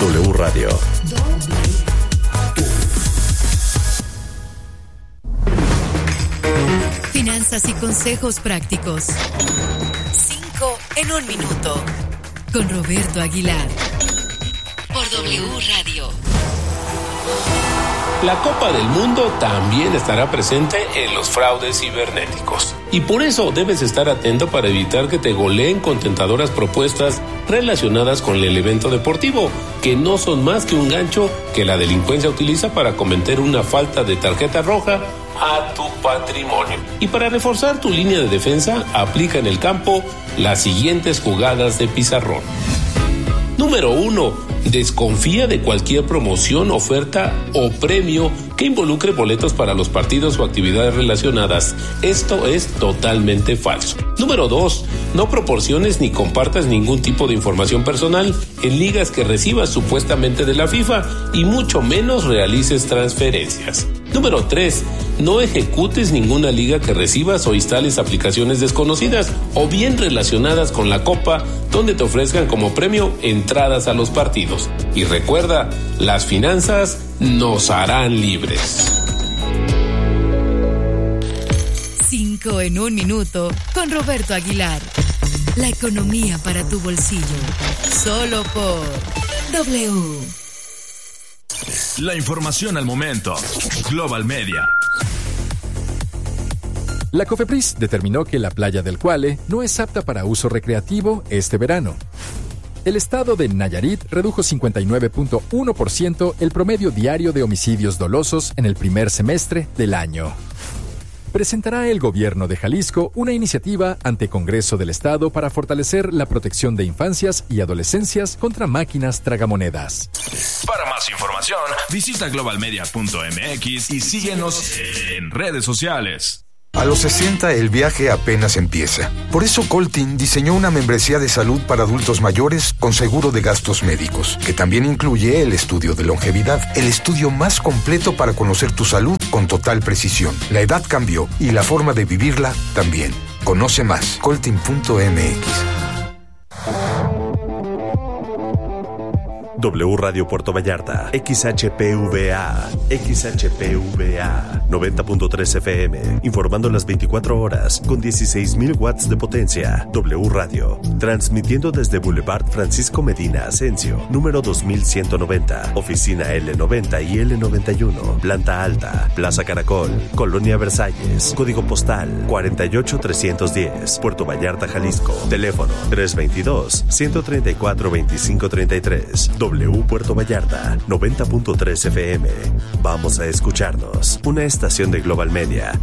W Radio. Finanzas y consejos prácticos. 5 en 1 minuto. Con Roberto Aguilar. Por W Radio. La Copa del Mundo también estará presente en los fraudes cibernéticos. Y por eso debes estar atento para evitar que te goleen con tentadoras propuestas relacionadas con el evento deportivo, que no son más que un gancho que la delincuencia utiliza para cometer una falta de tarjeta roja a tu patrimonio. Y para reforzar tu línea de defensa, aplica en el campo las siguientes jugadas de pizarrón. Número 1. Desconfía de cualquier promoción, oferta o premio que involucre boletos para los partidos o actividades relacionadas. Esto es totalmente falso. Número 2. No proporciones ni compartas ningún tipo de información personal en ligas que recibas supuestamente de la FIFA y mucho menos realices transferencias. Número 3. No ejecutes ninguna liga que recibas o instales aplicaciones desconocidas o bien relacionadas con la Copa donde te ofrezcan como premio entradas a los partidos. Y recuerda, las finanzas nos harán libres. 5 en 1 minuto con Roberto Aguilar. La economía para tu bolsillo. Solo por W. La información al momento. Global Media. La COFEPRIS determinó que la playa del Cuale no es apta para uso recreativo este verano. El estado de Nayarit redujo 59.1% el promedio diario de homicidios dolosos en el primer semestre del año. Presentará el gobierno de Jalisco una iniciativa ante Congreso del Estado para fortalecer la protección de infancias y adolescencias contra máquinas tragamonedas. Para más información, visita globalmedia.mx y síguenos en redes sociales. A los 60 el viaje apenas empieza. Por eso Coltin diseñó una membresía de salud para adultos mayores con seguro de gastos médicos, que también incluye el estudio de longevidad, el estudio más completo para conocer tu salud con total precisión. La edad cambió y la forma de vivirla también. Conoce más, coltin.mx. W Radio Puerto Vallarta, XHPVA 90.3 FM, informando las 24 horas con 16,000 watts de potencia. W Radio, transmitiendo desde Boulevard Francisco Medina Asensio, número 2190, oficina L90 y L91, planta alta, Plaza Caracol, Colonia Versalles, código postal 48310, Puerto Vallarta, Jalisco, teléfono 322-134-2533. W Puerto Vallarta, 90.3 FM. Vamos a escucharnos. Una estación de Global Media.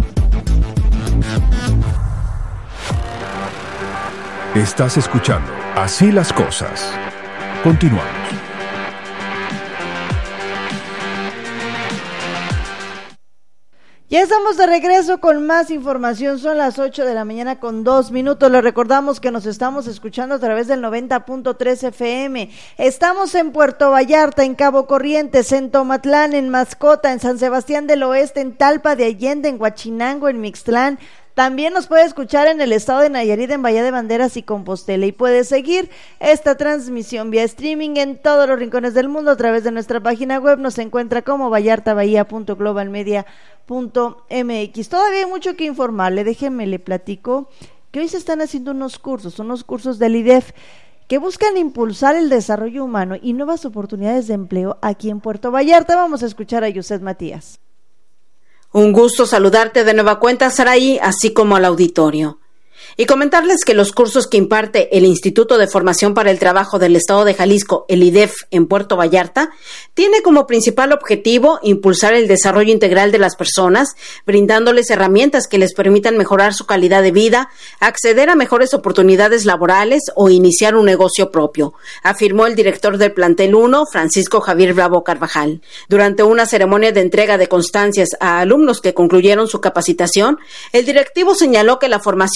Estás escuchando Así las Cosas. Continuamos. Ya estamos de regreso con más información, son las 8 de la mañana con 2 minutos, les recordamos que nos estamos escuchando a través del 90.3 FM, estamos en Puerto Vallarta, en Cabo Corrientes, en Tomatlán, en Mascota, en San Sebastián del Oeste, en Talpa de Allende, en Huachinango, en Mixtlán. También nos puede escuchar en el estado de Nayarit, en Bahía de Banderas y Compostela, y puede seguir esta transmisión vía streaming en todos los rincones del mundo a través de nuestra página web. Nos encuentra como vallartabahía.globalmedia.mx. Todavía hay mucho que informarle, déjenme le platico que hoy se están haciendo unos cursos del IDEF que buscan impulsar el desarrollo humano y nuevas oportunidades de empleo aquí en Puerto Vallarta. Vamos a escuchar a Yuset Matías. Un gusto saludarte de nueva cuenta, Saraí, así como al auditorio. Y comentarles que los cursos que imparte el Instituto de Formación para el Trabajo del Estado de Jalisco, el IDEF, en Puerto Vallarta, tiene como principal objetivo impulsar el desarrollo integral de las personas, brindándoles herramientas que les permitan mejorar su calidad de vida, acceder a mejores oportunidades laborales o iniciar un negocio propio, afirmó el director del plantel 1, Francisco Javier Bravo Carvajal. Durante una ceremonia de entrega de constancias a alumnos que concluyeron su capacitación, el directivo señaló que la formación que ofrece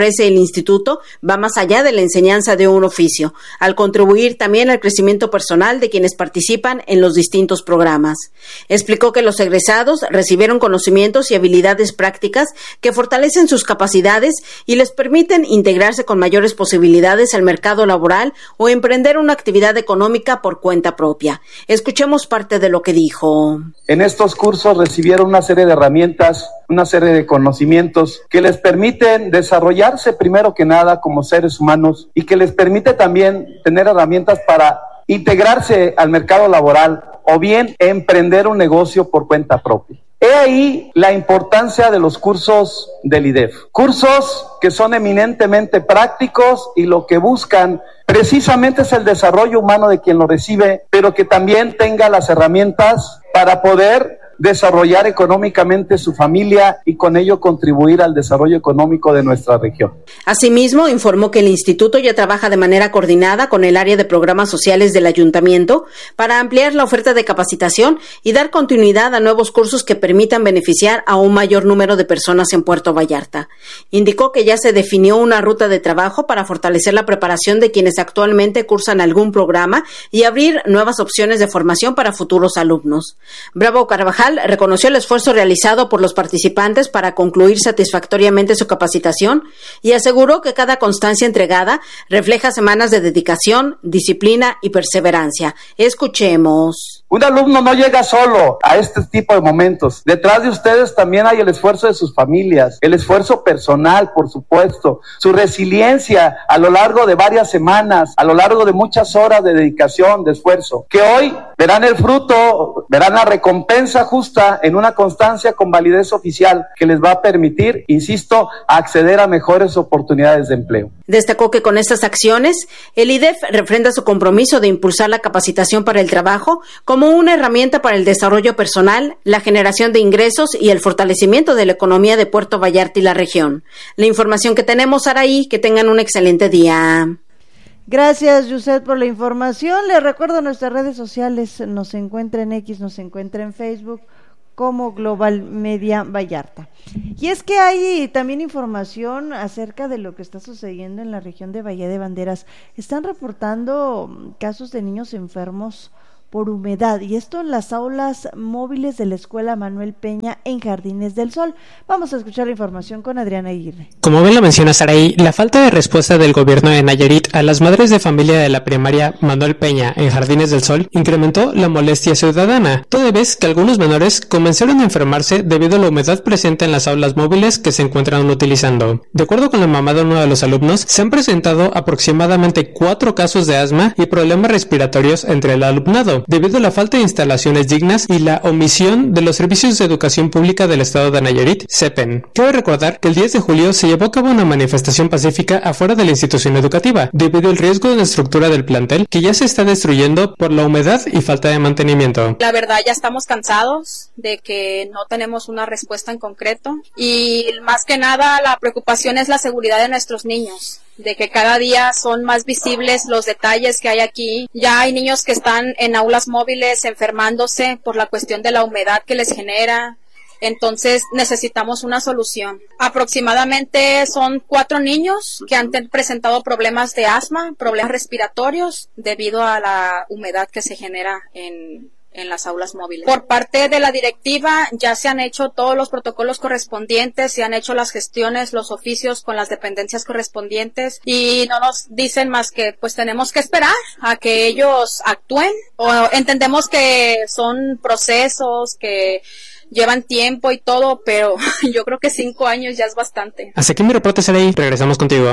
ofrece el instituto va más allá de la enseñanza de un oficio, al contribuir también al crecimiento personal de quienes participan en los distintos programas. Explicó que los egresados recibieron conocimientos y habilidades prácticas que fortalecen sus capacidades y les permiten integrarse con mayores posibilidades al mercado laboral o emprender una actividad económica por cuenta propia. Escuchemos parte de lo que dijo. En estos cursos recibieron una serie de herramientas, una serie de conocimientos que les permiten desarrollarse primero que nada como seres humanos y que les permite también tener herramientas para integrarse al mercado laboral o bien emprender un negocio por cuenta propia. He ahí la importancia de los cursos del IDEF. Cursos que son eminentemente prácticos y lo que buscan precisamente es el desarrollo humano de quien lo recibe, pero que también tenga las herramientas para poder desarrollar económicamente su familia y con ello contribuir al desarrollo económico de nuestra región. Asimismo, informó que el instituto ya trabaja de manera coordinada con el área de programas sociales del ayuntamiento para ampliar la oferta de capacitación y dar continuidad a nuevos cursos que permitan beneficiar a un mayor número de personas en Puerto Vallarta. Indicó que ya se definió una ruta de trabajo para fortalecer la preparación de quienes actualmente cursan algún programa y abrir nuevas opciones de formación para futuros alumnos. Bravo Carvajal reconoció el esfuerzo realizado por los participantes para concluir satisfactoriamente su capacitación y aseguró que cada constancia entregada refleja semanas de dedicación, disciplina y perseverancia. Escuchemos. Un alumno no llega solo a este tipo de momentos. Detrás de ustedes también hay el esfuerzo de sus familias, el esfuerzo personal, por supuesto, su resiliencia a lo largo de varias semanas, a lo largo de muchas horas de dedicación, de esfuerzo, que hoy verán el fruto, verán la recompensa justa en una constancia con validez oficial que les va a permitir, insisto, acceder a mejores oportunidades de empleo. Destacó que con estas acciones, el IDEF refrenda su compromiso de impulsar la capacitación para el trabajo como una herramienta para el desarrollo personal, la generación de ingresos y el fortalecimiento de la economía de Puerto Vallarta y la región. La información que tenemos, Araí, que tengan un excelente día. Gracias, Yuset, por la información. Les recuerdo nuestras redes sociales, nos encuentra en X, nos encuentra en Facebook como Global Media Vallarta. Y es que hay también información acerca de lo que está sucediendo en la región de Bahía de Banderas. Están reportando casos de niños enfermos por humedad, y esto en las aulas móviles de la Escuela Manuel Peña en Jardines del Sol. Vamos a escuchar la información con Adriana Aguirre. Como bien lo menciona Saraí, la falta de respuesta del gobierno de Nayarit a las madres de familia de la primaria Manuel Peña en Jardines del Sol incrementó la molestia ciudadana, toda vez que algunos menores comenzaron a enfermarse debido a la humedad presente en las aulas móviles que se encuentran utilizando. De acuerdo con la mamá de uno de los alumnos, se han presentado aproximadamente 4 casos de asma y problemas respiratorios entre el alumnado, debido a la falta de instalaciones dignas y la omisión de los servicios de educación pública del estado de Nayarit, CEPEN. Cabe recordar que el 10 de julio se llevó a cabo una manifestación pacífica afuera de la institución educativa, debido al riesgo de la estructura del plantel que ya se está destruyendo por la humedad y falta de mantenimiento. La verdad, ya estamos cansados de que no tenemos una respuesta en concreto, y más que nada la preocupación es la seguridad de nuestros niños, de que cada día son más visibles los detalles que hay aquí. Ya hay niños que están en aulas móviles enfermándose por la cuestión de la humedad que les genera. Entonces necesitamos una solución. Aproximadamente son 4 niños que han presentado problemas de asma, problemas respiratorios debido a la humedad que se genera en las aulas móviles. Por parte de la directiva ya se han hecho todos los protocolos correspondientes, se han hecho las gestiones, los oficios con las dependencias correspondientes, y no nos dicen más que pues tenemos que esperar a que ellos actúen. O entendemos que son procesos que llevan tiempo y todo, pero yo creo que 5 años ya es bastante. Hasta aquí mi reporte, Saray. Regresamos contigo.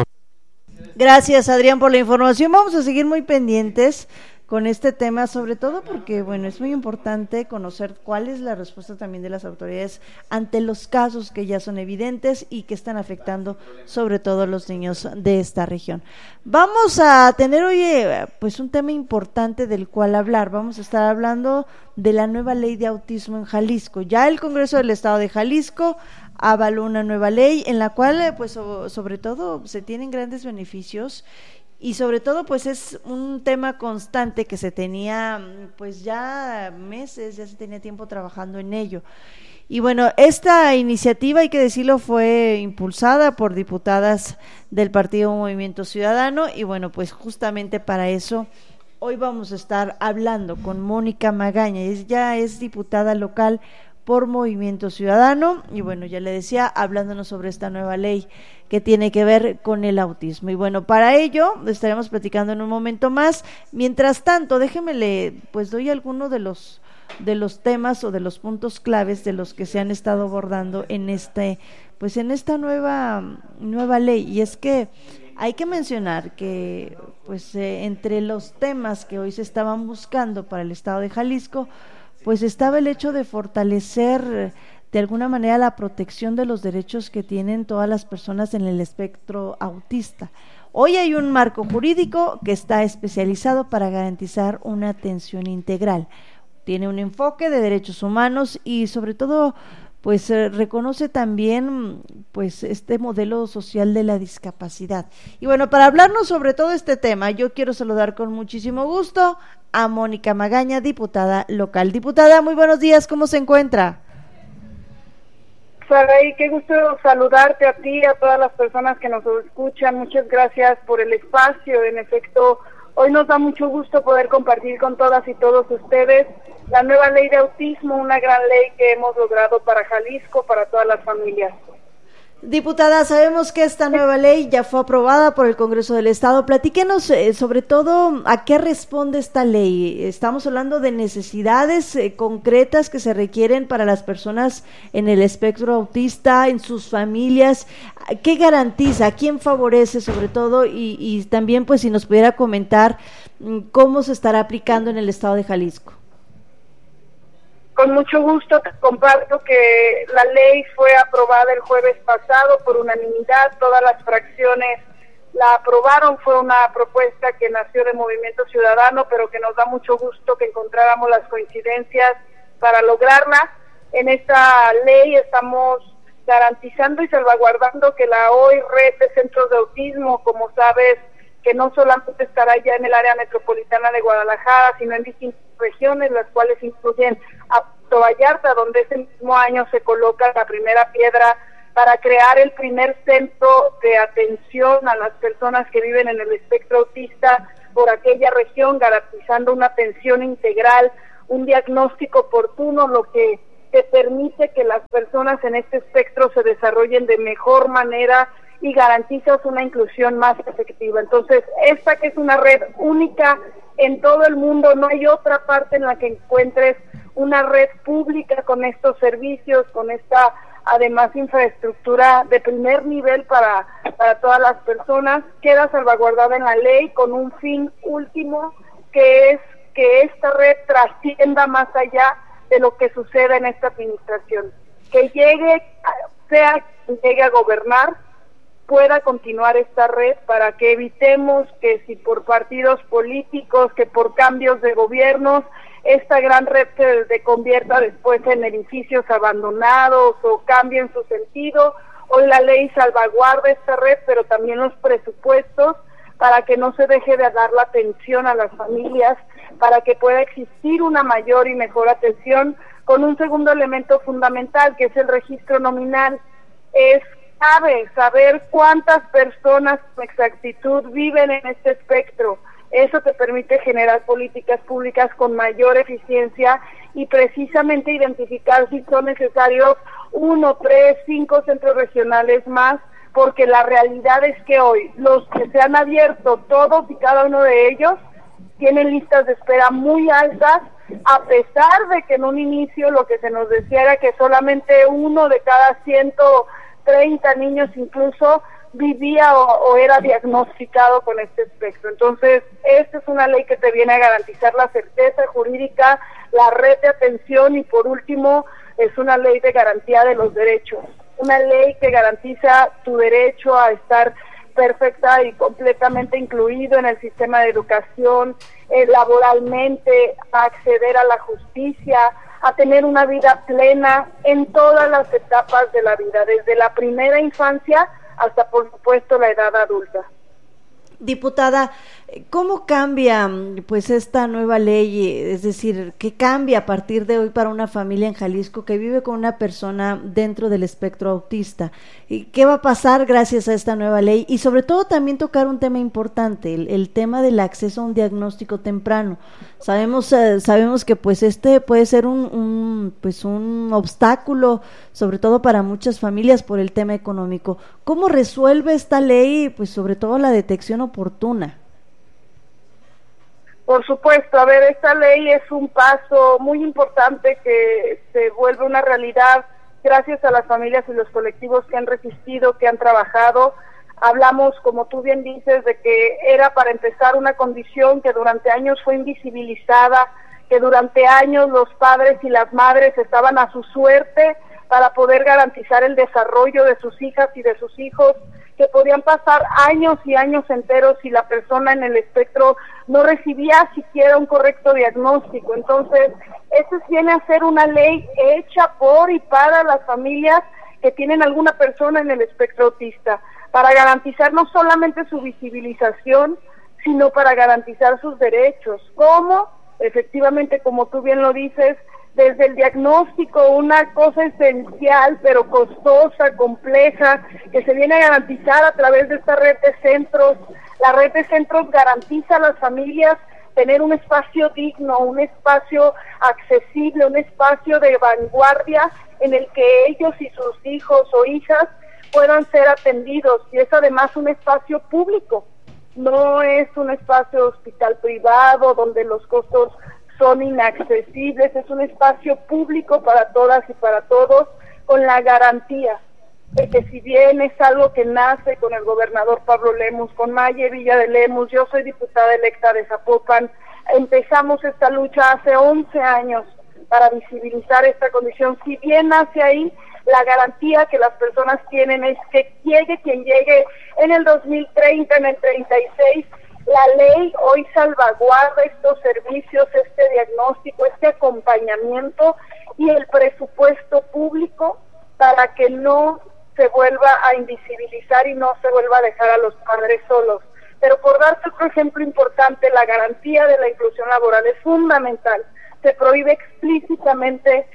Gracias, Adrián, por la información. Vamos a seguir muy pendientes con este tema, sobre todo porque, bueno, es muy importante conocer cuál es la respuesta también de las autoridades ante los casos que ya son evidentes y que están afectando sobre todo a los niños de esta región. Vamos a tener hoy pues un tema importante del cual hablar. Vamos a estar hablando de la nueva ley de autismo en Jalisco. Ya el Congreso del Estado de Jalisco avaló una nueva ley en la cual pues sobre todo se tienen grandes beneficios y sobre todo pues es un tema constante que se tenía pues ya meses, ya se tenía tiempo trabajando en ello. Y bueno, esta iniciativa, hay que decirlo, fue impulsada por diputadas del Partido Movimiento Ciudadano y bueno, pues justamente para eso hoy vamos a estar hablando con Mónica Magaña. Ella es diputada local por Movimiento Ciudadano y bueno, ya le decía, hablándonos sobre esta nueva ley que tiene que ver con el autismo. Y bueno, para ello estaremos platicando en un momento más. Mientras tanto, déjeme pues doy algunos de los temas o de los puntos claves de los que se han estado abordando en esta nueva ley. Y es que hay que mencionar que pues entre los temas que hoy se estaban buscando para el estado de Jalisco, pues estaba el hecho de fortalecer de alguna manera la protección de los derechos que tienen todas las personas en el espectro autista. Hoy hay un marco jurídico que está especializado para garantizar una atención integral. Tiene un enfoque de derechos humanos y sobre todo pues reconoce también pues este modelo social de la discapacidad. Y bueno, para hablarnos sobre todo este tema, yo quiero saludar con muchísimo gusto a Mónica Magaña, diputada local. Diputada, muy buenos días, ¿cómo se encuentra? Saraí, qué gusto saludarte a ti y a todas las personas que nos escuchan. Muchas gracias por el espacio. En efecto, hoy nos da mucho gusto poder compartir con todas y todos ustedes la nueva ley de autismo, una gran ley que hemos logrado para Jalisco, para todas las familias. Diputada, sabemos que esta nueva ley ya fue aprobada por el Congreso del Estado. Platíquenos sobre todo a qué responde esta ley. Estamos hablando de necesidades concretas que se requieren para las personas en el espectro autista, en sus familias. ¿Qué garantiza? ¿A quién favorece sobre todo? Y también pues si nos pudiera comentar cómo se estará aplicando en el Estado de Jalisco. Con mucho gusto te comparto que la ley fue aprobada el jueves pasado por unanimidad, todas las fracciones la aprobaron, fue una propuesta que nació de Movimiento Ciudadano, pero que nos da mucho gusto que encontráramos las coincidencias para lograrla. En esta ley estamos garantizando y salvaguardando que la hoy red de centros de autismo, como sabes, que no solamente estará ya en el área metropolitana de Guadalajara, sino en distintas regiones, las cuales incluyen a Puerto Vallarta, donde ese mismo año se coloca la primera piedra para crear el primer centro de atención a las personas que viven en el espectro autista por aquella región, garantizando una atención integral, un diagnóstico oportuno, lo que te permite que las personas en este espectro se desarrollen de mejor manera y garantizas una inclusión más efectiva. Entonces, esta que es una red única en todo el mundo, no hay otra parte en la que encuentres una red pública con estos servicios, con esta, además, infraestructura de primer nivel para todas las personas, queda salvaguardada en la ley con un fin último, que es que esta red trascienda más allá de lo que sucede en esta administración. Que llegue, sea quien llegue a gobernar, pueda continuar esta red para que evitemos que si por partidos políticos, que por cambios de gobiernos, esta gran red se convierta después en edificios abandonados o cambie en su sentido. Hoy la ley salvaguarda esta red, pero también los presupuestos para que no se deje de dar la atención a las familias, para que pueda existir una mayor y mejor atención, con un segundo elemento fundamental que es el registro nominal. Es clave saber cuántas personas con exactitud viven en este espectro. Eso te permite generar políticas públicas con mayor eficiencia y precisamente identificar si son necesarios 1, 3, 5 centros regionales más, porque la realidad es que hoy los que se han abierto, todos y cada uno de ellos, tienen listas de espera muy altas, a pesar de que en un inicio lo que se nos decía era que solamente 1 de cada 130 niños incluso vivía o era diagnosticado con este espectro. Entonces, esta es una ley que te viene a garantizar la certeza jurídica, la red de atención y por último, es una ley de garantía de los derechos. Una ley que garantiza tu derecho a estar perfecta y completamente incluido en el sistema de educación, laboralmente, a acceder a la justicia, a tener una vida plena en todas las etapas de la vida, desde la primera infancia hasta, por supuesto, la edad adulta. Diputada, ¿cómo cambia pues esta nueva ley? Es decir, ¿qué cambia a partir de hoy para una familia en Jalisco que vive con una persona dentro del espectro autista? ¿Y qué va a pasar gracias a esta nueva ley? Y sobre todo también tocar un tema importante, el tema del acceso a un diagnóstico temprano. Sabemos que pues este puede ser un obstáculo, sobre todo para muchas familias por el tema económico. ¿Cómo resuelve esta ley, pues sobre todo la detección oportuna? Por supuesto, a ver, esta ley es un paso muy importante que se vuelve una realidad gracias a las familias y los colectivos que han resistido, que han trabajado. Hablamos, como tú bien dices, de que era para empezar una condición que durante años fue invisibilizada, que durante años los padres y las madres estaban a su suerte para poder garantizar el desarrollo de sus hijas y de sus hijos, que podían pasar años y años enteros si la persona en el espectro no recibía siquiera un correcto diagnóstico. Entonces, esto viene a ser una ley hecha por y para las familias que tienen alguna persona en el espectro autista, para garantizar no solamente su visibilización, sino para garantizar sus derechos. ¿Cómo? Efectivamente, como tú bien lo dices, desde el diagnóstico, una cosa esencial, pero costosa, compleja, que se viene a garantizar a través de esta red de centros. La red de centros garantiza a las familias tener un espacio digno, un espacio accesible, un espacio de vanguardia en el que ellos y sus hijos o hijas puedan ser atendidos, y es además un espacio público, no es un espacio hospital privado donde los costos son inaccesibles, es un espacio público para todas y para todos, con la garantía de que si bien es algo que nace con el gobernador Pablo Lemus, con Maye Villa de Lemus, yo soy diputada electa de Zapopan, empezamos esta lucha hace 11 años para visibilizar esta condición. Si bien nace ahí, la garantía que las personas tienen es que llegue quien llegue en el 2030, en el 36, la ley hoy salvaguarda estos servicios, este diagnóstico, este acompañamiento y el presupuesto público para que no se vuelva a invisibilizar y no se vuelva a dejar a los padres solos. Pero por darte otro ejemplo importante, la garantía de la inclusión laboral es fundamental. Se prohíbe explícitamente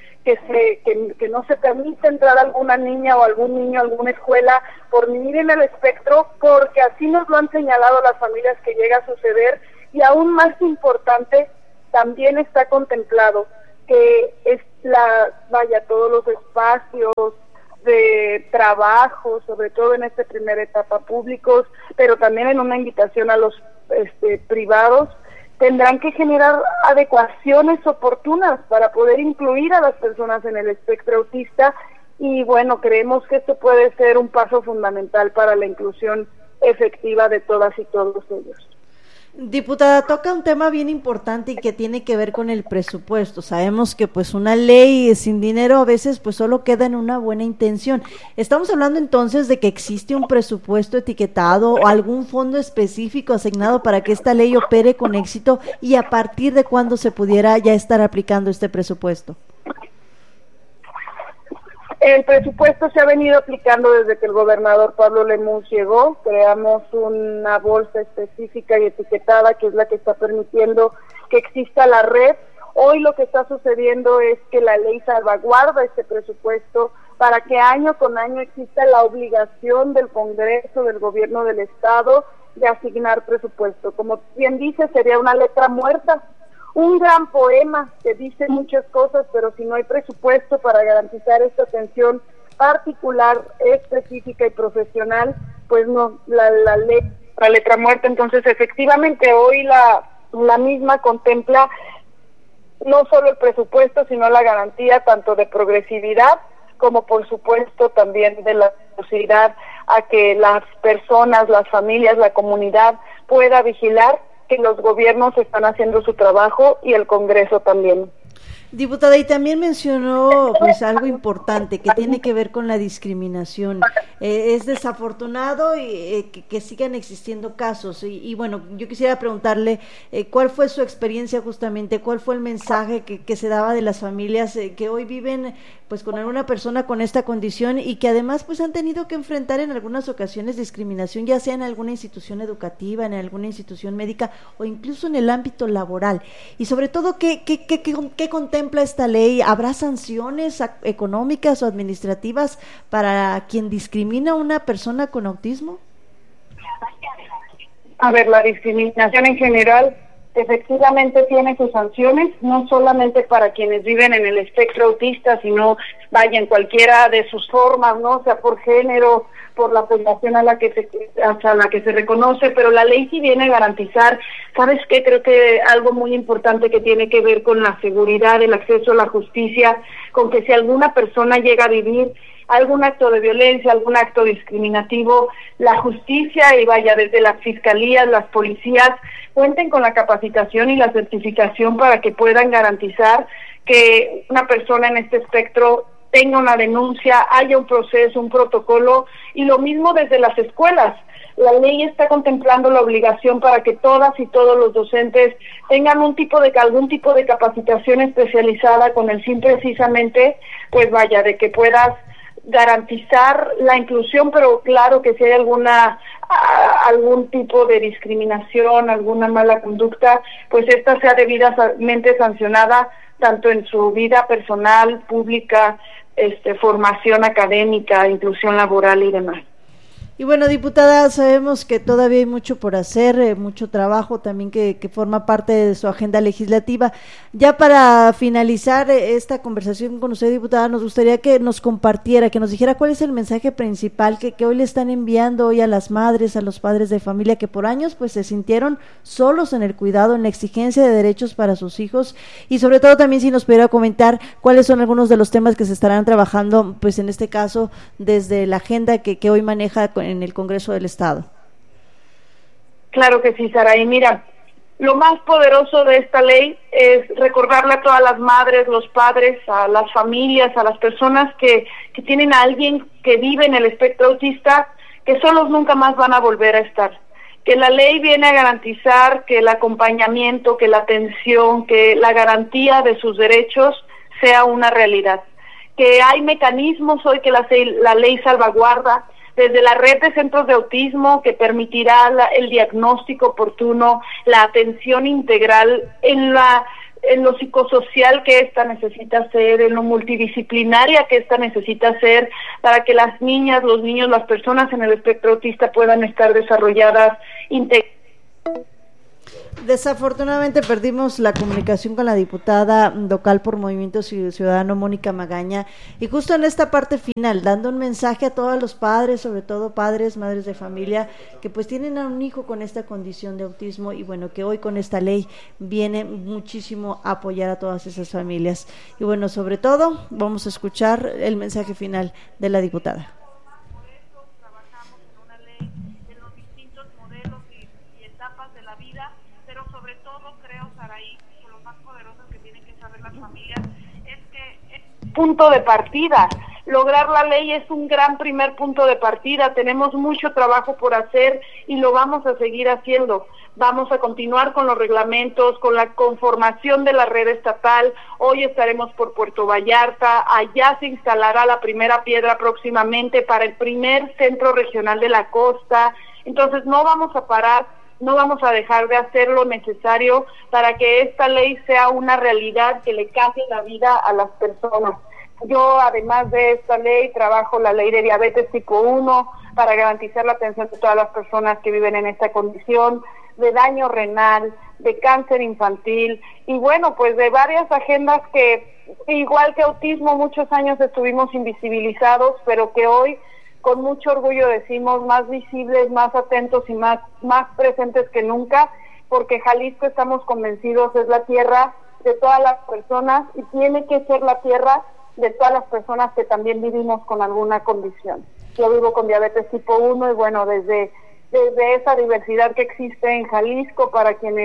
que no se permite entrar a alguna niña o algún niño a alguna escuela por vivir en el espectro, porque así nos lo han señalado las familias que llega a suceder. Y aún más importante, también está contemplado que todos los espacios de trabajo, sobre todo en esta primera etapa públicos, pero también en una invitación a los privados, tendrán que generar adecuaciones oportunas para poder incluir a las personas en el espectro autista, y bueno, creemos que esto puede ser un paso fundamental para la inclusión efectiva de todas y todos ellos. Diputada, toca un tema bien importante y que tiene que ver con el presupuesto. Sabemos que pues una ley sin dinero a veces pues solo queda en una buena intención. Estamos hablando entonces de que existe un presupuesto etiquetado o algún fondo específico asignado para que esta ley opere con éxito, y a partir de cuándo se pudiera ya estar aplicando este presupuesto. El presupuesto se ha venido aplicando desde que el gobernador Pablo Lemus llegó. Creamos una bolsa específica y etiquetada que es la que está permitiendo que exista la red. Hoy lo que está sucediendo es que la ley salvaguarda este presupuesto para que año con año exista la obligación del Congreso, del gobierno del Estado, de asignar presupuesto. Como bien dice, sería una letra muerta. Un gran poema que dice muchas cosas, pero si no hay presupuesto para garantizar esta atención particular, específica y profesional, pues no, la letra muerta. Entonces, efectivamente, hoy la misma contempla no solo el presupuesto, sino la garantía tanto de progresividad como, por supuesto, también de la posibilidad a que las personas, las familias, la comunidad pueda vigilar que los gobiernos están haciendo su trabajo y el Congreso también. Diputada, y también mencionó pues algo importante que tiene que ver con la discriminación. Es desafortunado que sigan existiendo casos y bueno, yo quisiera preguntarle cuál fue su experiencia justamente, cuál fue el mensaje que se daba de las familias que hoy viven pues con alguna persona con esta condición y que además pues han tenido que enfrentar en algunas ocasiones discriminación, ya sea en alguna institución educativa, en alguna institución médica o incluso en el ámbito laboral. Y sobre todo, ¿qué contempla esta ley? ¿Habrá sanciones económicas o administrativas para quien discrimina a una persona con autismo? A ver, la discriminación en general efectivamente tiene sus sanciones, no solamente para quienes viven en el espectro autista, sino vaya en cualquiera de sus formas, ¿no? O sea, por género, por la población hasta la que se reconoce, pero la ley sí viene a garantizar, ¿sabes qué? Creo que algo muy importante que tiene que ver con la seguridad, el acceso a la justicia, con que si alguna persona llega a vivir algún acto de violencia, algún acto discriminativo, la justicia y vaya desde las fiscalías, las policías, cuenten con la capacitación y la certificación para que puedan garantizar que una persona en este espectro tenga una denuncia, haya un proceso, un protocolo, y lo mismo desde las escuelas. La ley está contemplando la obligación para que todas y todos los docentes tengan algún tipo de capacitación especializada con el fin precisamente, pues vaya, de que puedas garantizar la inclusión, pero claro que si hay algún tipo de discriminación, alguna mala conducta, pues esta sea debidamente sancionada tanto en su vida personal, pública, formación académica, inclusión laboral y demás. Y bueno, diputada, sabemos que todavía hay mucho por hacer, mucho trabajo también que forma parte de su agenda legislativa. Ya para finalizar esta conversación con usted, diputada, nos gustaría que nos compartiera, que nos dijera cuál es el mensaje principal que hoy le están enviando hoy a las madres, a los padres de familia que por años pues se sintieron solos en el cuidado, en la exigencia de derechos para sus hijos, y sobre todo también si nos pudiera comentar cuáles son algunos de los temas que se estarán trabajando, pues en este caso desde la agenda que hoy maneja en el Congreso del Estado. Claro que sí, Saraí. Mira, lo más poderoso de esta ley es recordarle a todas las madres, los padres, a las familias, a las personas que tienen a alguien que vive en el espectro autista, que solos nunca más van a volver a estar. Que la ley viene a garantizar que el acompañamiento, que la atención, que la garantía de sus derechos sea una realidad. Que hay mecanismos hoy que la ley salvaguarda, desde la red de centros de autismo que permitirá el diagnóstico oportuno, la atención integral en lo psicosocial que esta necesita ser, en lo multidisciplinaria que esta necesita ser, para que las niñas, los niños, las personas en el espectro autista puedan estar desarrolladas integralmente. Desafortunadamente perdimos la comunicación con la diputada local por Movimiento Ciudadano, Mónica Magaña, y justo en esta parte final, dando un mensaje a todos los padres, sobre todo padres, madres de familia, que pues tienen a un hijo con esta condición de autismo, y bueno, que hoy con esta ley viene muchísimo a apoyar a todas esas familias. Y bueno, sobre todo, vamos a escuchar el mensaje final de la diputada. Punto de partida. Lograr la ley es un gran primer punto de partida. Tenemos mucho trabajo por hacer y lo vamos a seguir haciendo. Vamos a continuar con los reglamentos, con la conformación de la red estatal. Hoy estaremos por Puerto Vallarta. Allá se instalará la primera piedra próximamente para el primer centro regional de la costa. Entonces no vamos a parar, no vamos a dejar de hacer lo necesario para que esta ley sea una realidad que le cambie la vida a las personas. Yo, además de esta ley, trabajo la ley de diabetes tipo 1 para garantizar la atención de todas las personas que viven en esta condición, de daño renal, de cáncer infantil, y bueno, pues de varias agendas que, igual que autismo, muchos años estuvimos invisibilizados, pero que hoy, con mucho orgullo decimos, más visibles, más atentos y más presentes que nunca, porque Jalisco, estamos convencidos, es la tierra de todas las personas y tiene que ser la tierra de todas las personas que también vivimos con alguna condición. Yo vivo con diabetes tipo 1 y bueno, desde esa diversidad que existe en Jalisco, para quienes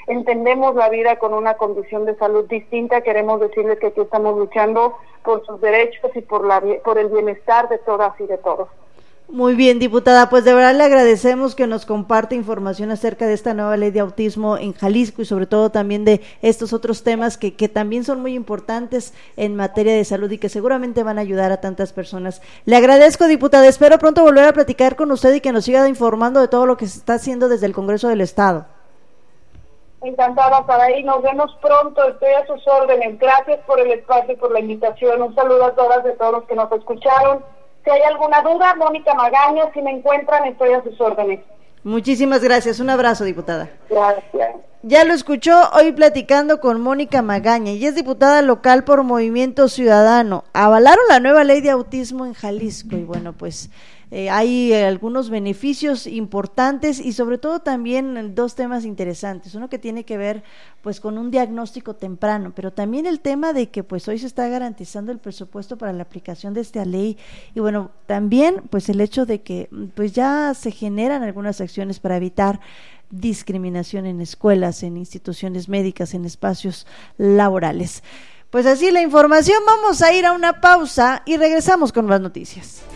entendemos la vida con una condición de salud distinta. Queremos decirles que aquí estamos luchando por sus derechos y por el bienestar de todas y de todos. Muy bien, diputada, pues de verdad le agradecemos que nos comparte información acerca de esta nueva ley de autismo en Jalisco y sobre todo también de estos otros temas que también son muy importantes en materia de salud y que seguramente van a ayudar a tantas personas. Le agradezco, diputada, espero pronto volver a platicar con usted y que nos siga informando de todo lo que se está haciendo desde el Congreso del Estado. Encantada, Saraí, nos vemos pronto, estoy a sus órdenes. Gracias por el espacio y por la invitación. Un saludo a todas y a todos los que nos escucharon. Si hay alguna duda, Mónica Magaña, si me encuentran, estoy a sus órdenes. Muchísimas gracias, un abrazo, diputada. Gracias. Ya lo escuchó hoy platicando con Mónica Magaña, y es diputada local por Movimiento Ciudadano. Avalaron la nueva ley de autismo en Jalisco y bueno, pues hay algunos beneficios importantes y sobre todo también dos temas interesantes. Uno que tiene que ver pues con un diagnóstico temprano, pero también el tema de que pues hoy se está garantizando el presupuesto para la aplicación de esta ley y bueno, también pues el hecho de que pues ya se generan algunas acciones para evitar discriminación en escuelas, en instituciones médicas, en espacios laborales. Pues así la información, vamos a ir a una pausa y regresamos con más noticias.